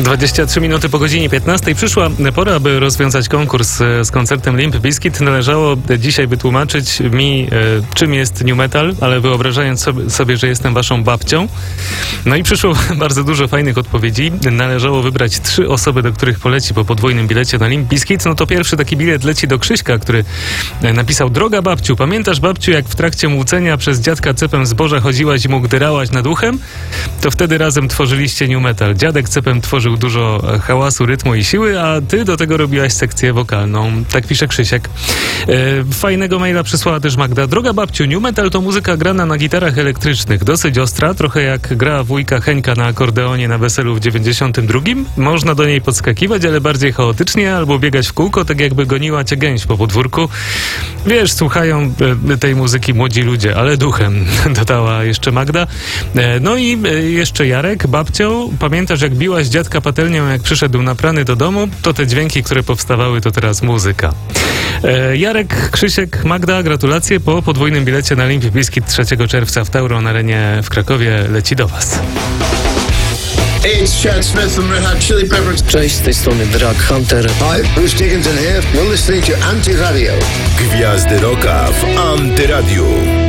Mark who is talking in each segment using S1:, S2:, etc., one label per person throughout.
S1: 23 minuty po godzinie 15 przyszła pora, aby rozwiązać konkurs z koncertem Limp Bizkit. Należało dzisiaj wytłumaczyć mi, czym jest nu metal, ale wyobrażając sobie, że jestem waszą babcią. No i przyszło bardzo dużo fajnych odpowiedzi. Należało wybrać 3 osoby, do których poleci po podwójnym bilecie na Limp Bizkit. No to pierwszy taki bilet leci do Krzyśka, który napisał: droga babciu, pamiętasz, babciu, jak w trakcie młócenia przez dziadka cepem zboża chodziłaś i mu gdyrałaś nad uchem? To wtedy razem tworzyliście nu metal. Dziadek cepem tworzył dużo hałasu, rytmu i siły, a ty do tego robiłaś sekcję wokalną. Tak pisze Krzysiek. Fajnego maila przysłała też Magda. Droga babciu, nu metal to muzyka grana na gitarach elektrycznych. Dosyć ostra, trochę jak gra wujka Heńka na akordeonie na weselu w 92. Można do niej podskakiwać, ale bardziej chaotycznie, albo biegać w kółko, tak jakby goniła cię gęś po podwórku. Wiesz, słuchają tej muzyki młodzi ludzie, ale duchem, dodała jeszcze Magda. No i jeszcze Jarek. Babcią, pamiętasz, jak biłaś dziadka patelnią, jak przyszedł naprany do domu? To te dźwięki, które powstawały, to teraz muzyka. Jarek, Krzysiek, Magda, gratulacje. Po podwójnym bilecie na Limp Bizkit 3 czerwca w Tauron Arenie w Krakowie leci do was.
S2: It's Chad Smith from Red Hot Chili Peppers.
S3: Cześć, z tej strony Drag Hunter.
S2: Hi, Bruce Dickinson here. You're listening to Anti-Radio.
S4: Gwiazdy Rocka w Antyradiu.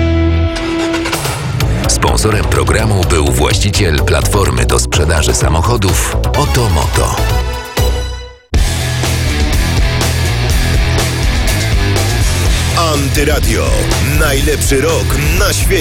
S5: Sponsorem programu był właściciel platformy do sprzedaży samochodów Otomoto.
S4: Antyradio. Najlepszy rok na świecie.